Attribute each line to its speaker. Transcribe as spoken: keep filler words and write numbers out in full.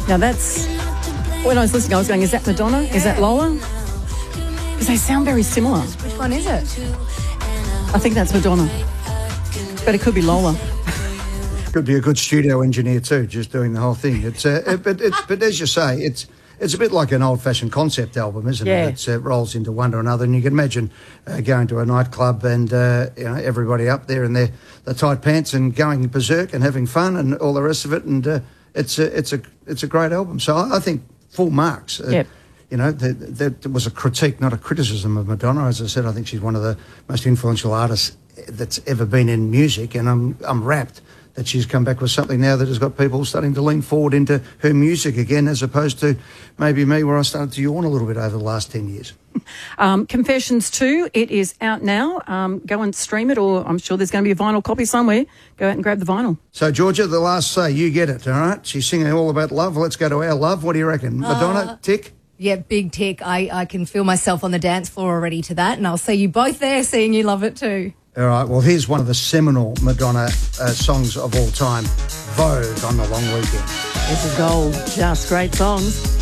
Speaker 1: Now that's, when I was listening, I was going, is that Madonna?
Speaker 2: Yeah.
Speaker 1: Is that Lola? Because they sound very similar.
Speaker 2: Which one is it?
Speaker 1: I think that's Madonna. But it could be Lola.
Speaker 3: Could be a good studio engineer too, just doing the whole thing. It's, uh, it, but it's, but as you say, it's it's a bit like an old-fashioned concept album, isn't
Speaker 1: Yeah.
Speaker 3: it? It uh, rolls into one or another, and you can imagine uh, going to a nightclub and uh, you know, everybody up there in their the tight pants and going berserk and having fun and all the rest of it. And uh, it's a it's a it's a great album. So I, I think full marks. Uh,
Speaker 1: Yep.
Speaker 3: You know, there, there was a critique, not a criticism of Madonna. As I said, I think she's one of the most influential artists that's ever been in music, and I'm I'm rapt that she's come back with something now that has got people starting to lean forward into her music again, as opposed to maybe me, where I started to yawn a little bit over the last ten years.
Speaker 1: Um, Confessions two, it is out now. Um, go and stream it, or I'm sure there's going to be a vinyl copy somewhere. Go out and grab the vinyl.
Speaker 3: So, Georgia, the last say, you get it, all right? She's singing all about love. Let's go to our love. What do you reckon? Madonna,
Speaker 2: Uh,
Speaker 3: tick?
Speaker 2: Yeah, big tick. I, I can feel myself on the dance floor already to that, and I'll see you both there seeing you love it too.
Speaker 3: All right, well, here's one of the seminal Madonna uh, songs of all time, Vogue on the Long Weekend.
Speaker 1: This is gold. Just great songs.